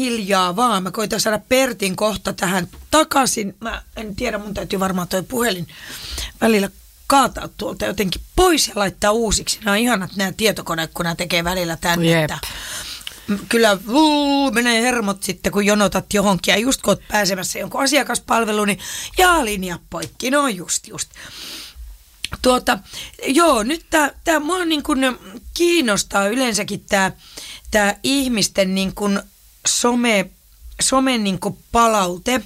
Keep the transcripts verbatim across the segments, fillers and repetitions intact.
hiljaa vaan. Mä koitan saada Pertin kohta tähän takaisin. Mä en tiedä, mun täytyy varmaan toi puhelin välillä kaataa tuolta jotenkin pois ja laittaa uusiksi. Nämä on ihanat nämä tietokoneet, kun nämä tekee välillä tänne. Yep. Kyllä vuu, menee hermot sitten, kun jonotat johonkin ja just kun oot pääsemässä jonkun asiakaspalveluun, niin jaa, linja poikki. No just, just. Tuota, joo, nyt tää, tää mua niin kuin kiinnostaa yleensäkin tää, tää ihmisten niin kuin some, somen niin kuin palaute.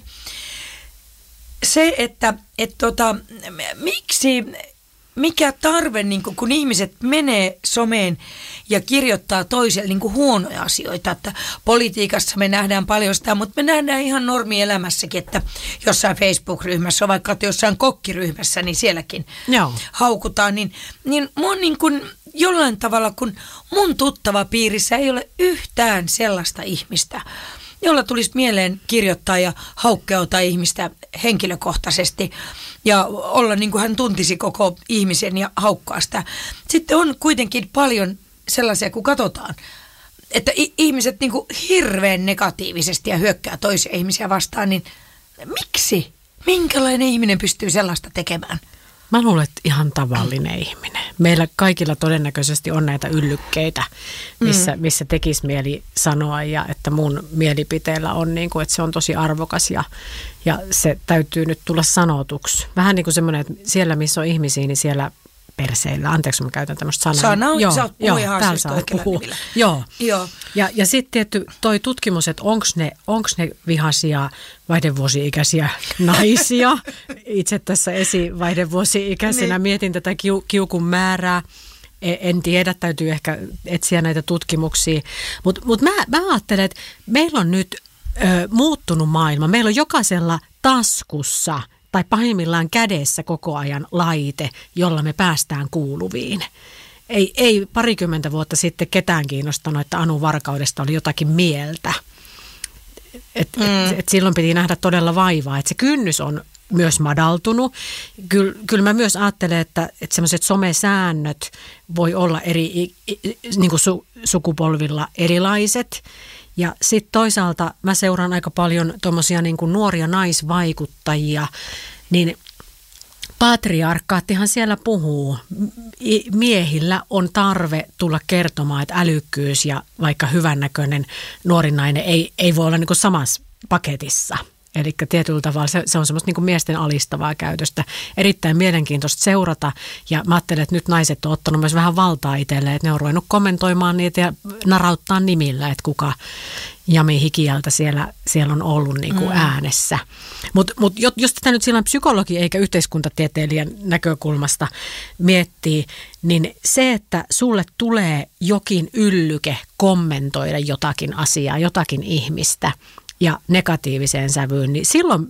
Se, että et tota, miksi, mikä tarve, niin kuin, kun ihmiset menee someen ja kirjoittaa toiselle niin kuin huonoja asioita, että politiikassa me nähdään paljon sitä, mutta me nähdään ihan normielämässäkin, että jossain Facebook-ryhmässä, vaikka että jossain kokkiryhmässä, niin sielläkin Joo. haukutaan, niin, niin mun niin kuin jollain tavalla, kun mun tuttava piirissä ei ole yhtään sellaista ihmistä, jolla tulisi mieleen kirjoittaa ja haukkeuttaa ihmistä henkilökohtaisesti ja olla niin kuin hän tuntisi koko ihmisen ja haukkaa sitä. Sitten on kuitenkin paljon sellaisia, kun katsotaan, että ihmiset niin kuin hirveän negatiivisesti ja hyökkää toisia ihmisiä vastaan, niin miksi? Minkälainen ihminen pystyy sellaista tekemään? Mä luulen, että ihan tavallinen ihminen. Meillä kaikilla todennäköisesti on näitä yllykkeitä, missä, mm. missä tekisi mieli sanoa ja että mun mielipiteellä on niin kuin, että se on tosi arvokas ja, ja se täytyy nyt tulla sanotuksi. Vähän niin kuin semmoinen, että siellä missä on ihmisiä, niin siellä perseillä. Anteeksi, mä käytän tämmöistä sanaa. Sana, joo, sä oot joo, ihan täällä siis saa puhua. Joo. joo. Ja, ja sitten tietty toi tutkimus, että onko ne, onks ne vihaisia vaihdevuosi-ikäisiä naisia. Itse tässä esivaihdevuosi-ikäisenä niin. mietin tätä kiu, kiukun määrää. En tiedä, täytyy ehkä etsiä näitä tutkimuksia. Mutta mut mä, mä ajattelen, että meillä on nyt ö, muuttunut maailma. Meillä on jokaisella taskussa tai pahimmillaan kädessä koko ajan laite, jolla me päästään kuuluviin. Ei, ei parikymmentä vuotta sitten ketään kiinnostanut, että Anu Varkaudesta oli jotakin mieltä. Et, mm. et, et silloin piti nähdä todella vaivaa, että se kynnys on myös madaltunut. Kyllä, kyllä mä myös ajattelen, että, että sellaiset somesäännöt voi olla eri niin kuin su, sukupolvilla erilaiset. Ja sitten toisaalta mä seuraan aika paljon tuommoisia niin kuin nuoria naisvaikuttajia, niin patriarkaattihan siellä puhuu. Miehillä on tarve tulla kertomaan, että älykkyys ja vaikka hyvännäköinen nuori nainen ei, ei voi olla niin kuin samassa paketissa. Eli tietyllä tavalla se, se on semmoista niin kuin miesten alistavaa käytöstä. Erittäin mielenkiintoista seurata ja mä ajattelen, että nyt naiset on ottanut myös vähän valtaa itselleen, että ne on ruvennut kommentoimaan niitä ja narauttaa nimillä, että kuka Jami Hikiältä siellä, siellä on ollut niin kuin mm. äänessä. Mutta mut, jos tätä nyt silloin psykologi eikä yhteiskuntatieteilijän näkökulmasta miettii, niin se, että sulle tulee jokin yllyke kommentoida jotakin asiaa, jotakin ihmistä, ja negatiiviseen sävyyn, niin silloin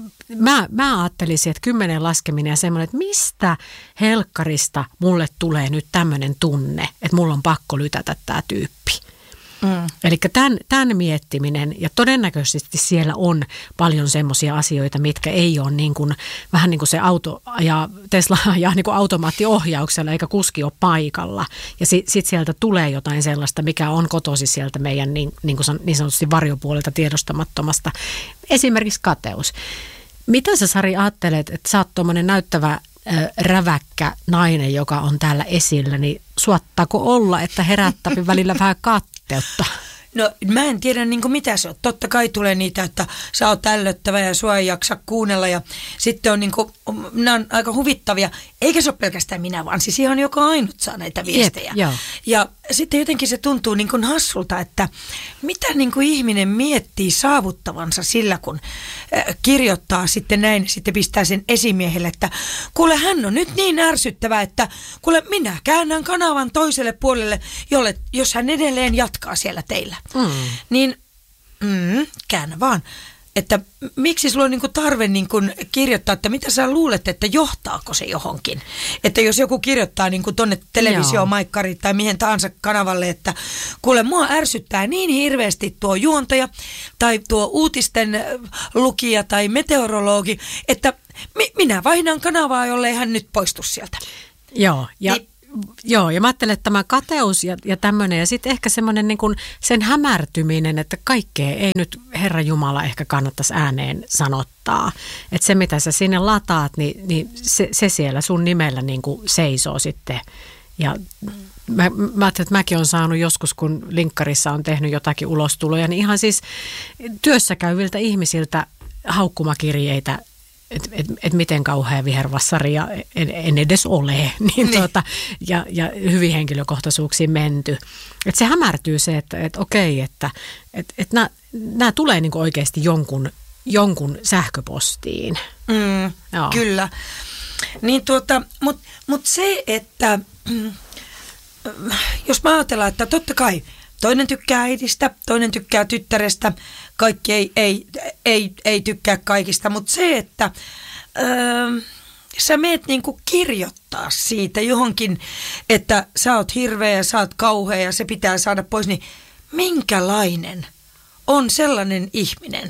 mä, mä ajattelisin, että kymmenen laskeminen ja semmoinen, että mistä helkkarista mulle tulee nyt tämmöinen tunne, että mulla on pakko lytätä tämä tyyppi. Mm. Eli tämän, tämän miettiminen, ja todennäköisesti siellä on paljon semmoisia asioita, mitkä ei ole niin kuin, vähän niin kuin se auto ja Tesla ajaa niin kuin automaattiohjauksella, eikä kuski ole paikalla. Ja sitten sit sieltä tulee jotain sellaista, mikä on kotoisin sieltä meidän niin, niin, kuin niin sanotusti varjopuolelta tiedostamattomasta. Esimerkiksi kateus. Mitä sä, Sari, ajattelet, että sä oot tuommoinen näyttävä äh, räväkkä nainen, joka on täällä esillä, niin suottaako olla, että herättää välillä vähän katteutta? No mä en tiedä niin kuin mitä se on. Totta kai tulee niitä, että sä oot ällöttävä ja sua ei jaksa kuunnella ja sitten on niin kuin, nämä on aika huvittavia. Eikä se ole pelkästään minä, vaan siis ihan joka ainut saa näitä viestejä. Jep, ja sitten jotenkin se tuntuu niin kuin hassulta, että mitä niin kuin ihminen miettii saavuttavansa sillä, kun kirjoittaa sitten näin, sitten pistää sen esimiehelle, että kuule hän on nyt niin ärsyttävä, että kuule minä käännän kanavan toiselle puolelle, jolle, jos hän edelleen jatkaa siellä teillä. Mm. Niin mm, käännä vaan, että miksi sulla on niinku tarve niinku kirjoittaa, että mitä sä luulet, että johtaako se johonkin. Että jos joku kirjoittaa niinku tonne televisiomaikkariin tai mihin tahansa kanavalle, että kuule mua ärsyttää niin hirveästi tuo juontaja tai tuo uutisten lukija tai meteorologi, että mi- minä vaihdan kanavaa, jollei hän nyt poistu sieltä. Joo, ja niin, Joo, ja mä ajattelen, että tämä kateus ja, ja tämmöinen, ja sitten ehkä semmoinen niin kuin sen hämärtyminen, että kaikkea ei nyt Herra Jumala ehkä kannattaisi ääneen sanottaa. Että se, mitä sä sinne lataat, niin, niin se, se siellä sun nimellä niin kuin seisoo sitten. Ja mä, mä ajattelin, että mäkin olen saanut joskus, kun linkkarissa on tehnyt jotakin ulostuloja, niin ihan siis työssä käyviltä ihmisiltä haukkumakirjeitä, että et, et miten kauhea vihervassari ja en, en edes ole, niin niin. Tuota, ja, ja hyvin henkilökohtaisuuksiin menty. Että se hämärtyy se, että et okei, että et, et nämä tulee niinku oikeasti jonkun, jonkun sähköpostiin. Mm, kyllä. Niin tuota, mutta mut se, että jos mä ajatellaan, että totta kai toinen tykkää äidistä, toinen tykkää tyttärestä, kaikki ei, ei, ei, ei tykkää kaikista, mutta se, että öö, sä meet niinku kirjoittaa siitä johonkin, että sä oot hirveä ja sä oot kauhea ja se pitää saada pois, niin minkälainen on sellainen ihminen,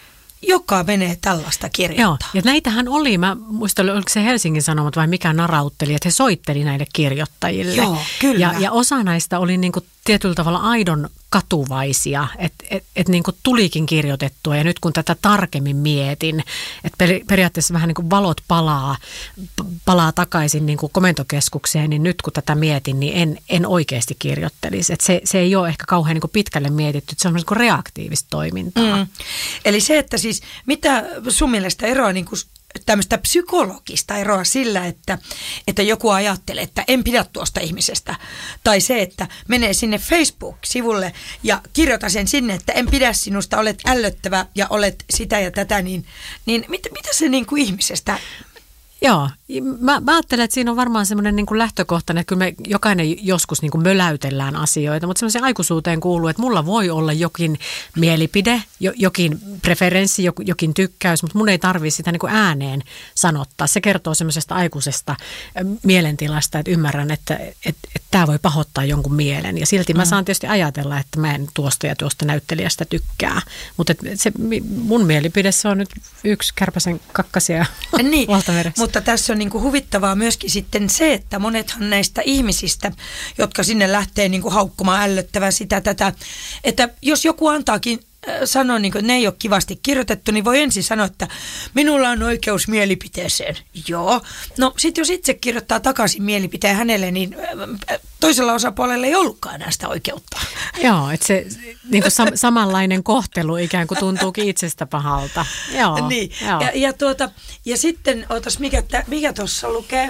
joka menee tällaista kirjoittaa? Joo, ja näitähän oli, mä muistan, oliko se Helsingin Sanomat vai mikä narautteli, että he soitteli näille kirjoittajille. Joo, kyllä. Ja, ja osa näistä oli niin kuin tietyllä tavalla aidon katuvaisia, että et, et niin kuin tulikin kirjoitettua. Ja nyt kun tätä tarkemmin mietin, että periaatteessa vähän niin kuin valot palaa, palaa takaisin niin kuin komentokeskukseen, niin nyt kun tätä mietin, niin en, en oikeasti kirjoittelisi. Että se, se ei ole ehkä kauhean niin kuin pitkälle mietitty, että se on niin kuin reaktiivista toimintaa. Mm. Eli se, että siis mitä sun mielestä eroa niin kuin tämmöistä psykologista eroa sillä, että, että joku ajattelee, että en pidä tuosta ihmisestä. Tai se, että menee sinne Facebook-sivulle ja kirjoita sen sinne, että en pidä sinusta, olet ällöttävä ja olet sitä ja tätä, niin, niin mit, mitä se niin kuin ihmisestä... Joo, mä, mä ajattelen, että siinä on varmaan semmoinen niin kuin lähtökohtainen, että kyllä me jokainen joskus niin kuin möläytellään asioita, mutta semmoisen aikuisuuteen kuuluu, että mulla voi olla jokin mielipide, jo, jokin preferenssi, jokin tykkäys, mutta mun ei tarvitse sitä niin kuin ääneen sanottaa. Se kertoo semmoisesta aikuisesta mielentilasta, että ymmärrän, että, että, että tämä voi pahoittaa jonkun mielen. Ja silti mä saan tietysti ajatella, että mä en tuosta ja tuosta näyttelijästä tykkää, mutta se, mun mielipide se on nyt yksi kärpäsen kakkasia niin, valtameressä. Mutta tässä on niin kuin huvittavaa myöskin sitten se, että monethan näistä ihmisistä, jotka sinne lähtee niin kuin haukkumaan ällöttävää sitä tätä, että jos joku antaakin sanoa, niin kuin, että ne ei ole kivasti kirjoitettu, niin voi ensin sanoa, että minulla on oikeus mielipiteeseen. Joo. No sitten jos itse kirjoittaa takaisin mielipiteen hänelle, niin toisella osapuolella ei ollutkaan enää sitä oikeutta. Joo, että se niin kuin sam- samanlainen kohtelu ikään kuin tuntuukin itsestä pahalta. Joo, niin. joo. Ja, ja, tuota, ja sitten, ootas, mikä, mikä tuossa lukee?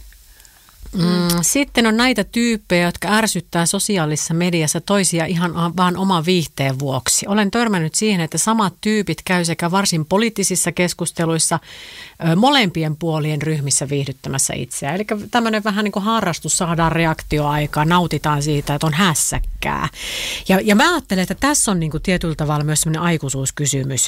Mm, sitten on näitä tyyppejä, jotka ärsyttää sosiaalisessa mediassa toisia ihan vaan oman viihteen vuoksi. Olen törmännyt siihen, että samat tyypit käy sekä varsin poliittisissa keskusteluissa ö, molempien puolien ryhmissä viihdyttämässä itseään. Eli tämmöinen vähän niin kuin harrastus, saadaan reaktioaikaa, nautitaan siitä, että on hässäkkää. Ja, ja mä ajattelen, että tässä on niin kuin tietyllä tavalla myös semmoinen aikuisuuskysymys.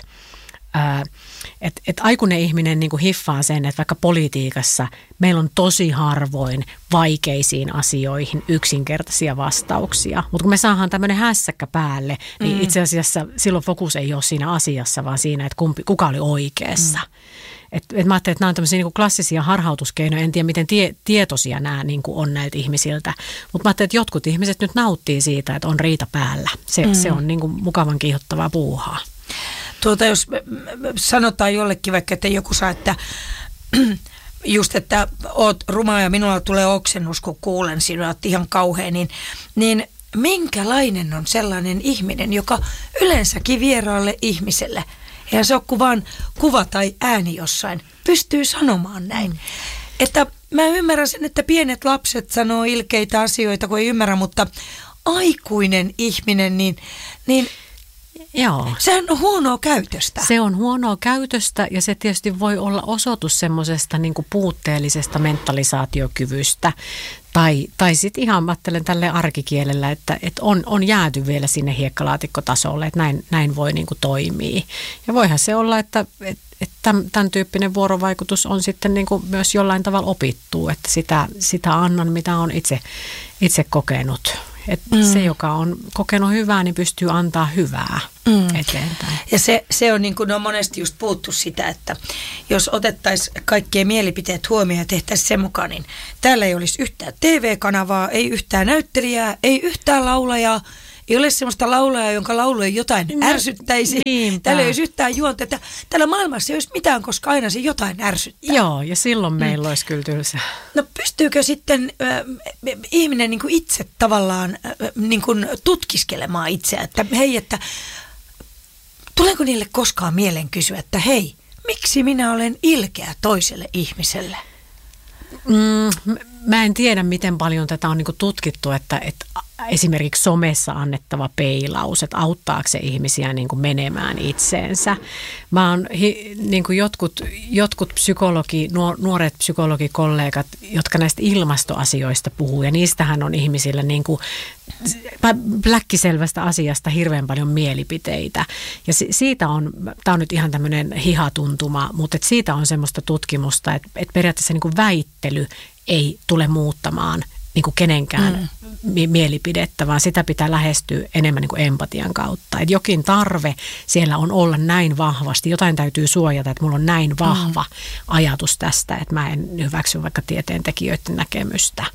Että et aikuinen ihminen niin kuin hiffaa sen, että vaikka politiikassa meillä on tosi harvoin vaikeisiin asioihin yksinkertaisia vastauksia. Mutta kun me saadaan tämmöinen hässäkkä päälle, niin mm. itse asiassa silloin fokus ei ole siinä asiassa, vaan siinä, että kumpi, kuka oli oikeassa. Mm. Et, et mä ajattelin, että nämä on tämmöisiä niin kuin klassisia harhautuskeinoja. En tiedä, miten tie, tietoisia nämä niin kuin on näiltä ihmisiltä. Mutta mä ajattelin, että jotkut ihmiset nyt nauttii siitä, että on riita päällä. Se, mm. se on niin kuin mukavan kiihottavaa puuhaa. Tuota, jos sanotaan jollekin vaikka, että joku saa, että just, että oot ruma ja minulla tulee oksennus, kun kuulen sinua, oot ihan kauhea, niin, niin minkälainen on sellainen ihminen, joka yleensäkin vieraalle ihmiselle, eihän se ole kuin vaan kuva tai ääni jossain, pystyy sanomaan näin. Mm. Että mä ymmärrän sen, että pienet lapset sanoo ilkeitä asioita, kun ei ymmärrä, mutta aikuinen ihminen, niin... niin Joo. Sehän on huonoa käytöstä. Se on huonoa käytöstä ja se tietysti voi olla osoitus semmoisesta niin kuin puutteellisesta mentalisaatiokyvystä. Tai, tai sitten ihan ajattelen tälle arkikielellä, että, että on, on jääty vielä sinne hiekkalaatikkotasolle, että näin, näin voi niin kuin toimia. Ja voihan se olla, että, että, että tämän tyyppinen vuorovaikutus on sitten niin kuin myös jollain tavalla opittu, että sitä, sitä annan, mitä on itse, itse kokenut. Että mm. se, joka on kokenut hyvää, niin pystyy antaa hyvää mm. eteenpäin. Ja se, se on niin kuin on monesti just puhuttu sitä, että jos otettaisiin kaikkien mielipiteet huomioon ja tehtäisiin sen mukaan, niin täällä ei olisi yhtään T V-kanavaa, ei yhtään näyttelijää, ei yhtään laulajaa. Ei ole sellaista laulajaa, jonka laulu ei jotain no, ärsyttäisi. Niinpä. Täällä ei olisi yhtään juonta. Että täällä maailmassa ei olisi mitään, koska aina se jotain ärsyttää. Joo, ja silloin meillä mm. olisi kyllä tylsä. No pystyykö sitten äh, ihminen niin kuin itse tavallaan äh, niin kuin tutkiskelemaan itseään, että hei, että tuleeko niille koskaan mieleen kysyä, että hei, miksi minä olen ilkeä toiselle ihmiselle? Mm, mä en tiedä, miten paljon tätä on niinku tutkittu, että, että esimerkiksi somessa annettava peilaus, että auttaako se ihmisiä niinku menemään itseensä. Mä oon hi, niinku jotkut, jotkut psykologi, nuoret psykologikollegat, jotka näistä ilmastoasioista puhuu, ja niistähän on ihmisillä niinku pläkkiselvästä asiasta hirveän paljon mielipiteitä. Ja siitä on, tämä on nyt ihan tämmöinen hihatuntuma, mutta et siitä on semmoista tutkimusta, että et periaatteessa niinku väittely ei tule muuttamaan niin kuin kenenkään mm. mielipidettä, vaan sitä pitää lähestyä enemmän niin kuin empatian kautta. Että jokin tarve siellä on olla näin vahvasti, jotain täytyy suojata, että mulla on näin vahva mm. ajatus tästä, että mä en hyväksy vaikka tieteentekijöiden näkemystä.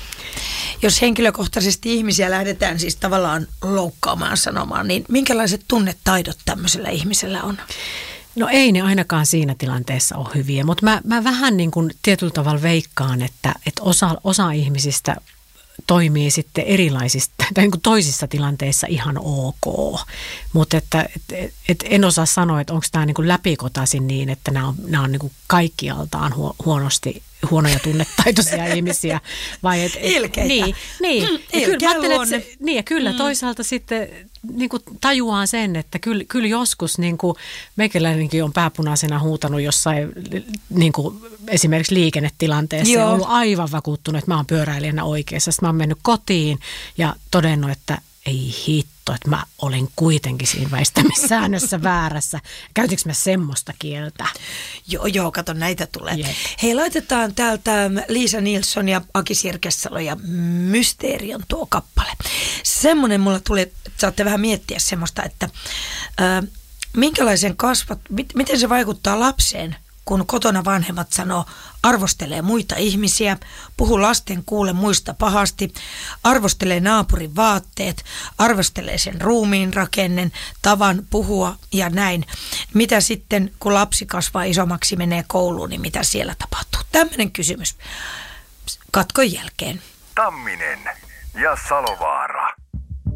Jos henkilökohtaisesti ihmisiä lähdetään siis tavallaan loukkaamaan sanomaan, niin minkälaiset tunnetaidot tämmöisellä ihmisellä on? No ei ne ainakaan siinä tilanteessa ole hyviä, mutta mä, mä vähän niin kuin tietyllä tavalla veikkaan, että, että osa, osa ihmisistä toimii sitten erilaisista tai niin kuin toisissa tilanteissa ihan ok, mutta että et, et en osaa sanoa, että onko tämä niin kuin läpikotaisin niin, että nämä on, nämä on niin kuin kaikkialtaan hu, huonosti huonoja tunnetaitoisia ihmisiä. Vai et, et, Ilkeitä. Niin, niin. Mm, ja kyllä, ajattelen, se, niin ja kyllä mm. toisaalta sitten niin kuin tajuaa sen, että kyllä, kyllä joskus niin kuin meikäläinenkin on pääpunaisena huutanut jossain niin kuin esimerkiksi liikennetilanteessa ja ollut aivan vakuuttunut, että mä oon pyöräilijänä oikeassa. Sitten mä oon mennyt kotiin ja todennut, että ei hitto, että mä olin kuitenkin siinä väistämissäännössä väärässä. Käytinkö mä semmoista kieltä? Joo, joo, kato näitä tulee. Jep. Hei, laitetaan täältä Liisa Nilsson ja Aki Sirkessalo ja Mysteerion tuo kappale. Semmoinen mulla tuli, että saatte vähän miettiä semmoista, että ää, minkälaisen kasvat, mit, miten se vaikuttaa lapseen, kun kotona vanhemmat sanoo, arvostelee muita ihmisiä, puhuu lasten kuule muista pahasti, arvostelee naapurin vaatteet, arvostelee sen ruumiin rakennen, tavan puhua ja näin. Mitä sitten, kun lapsi kasvaa isommaksi, menee kouluun, niin mitä siellä tapahtuu? Tämmöinen kysymys katkon jälkeen. Tamminen ja Salovaara.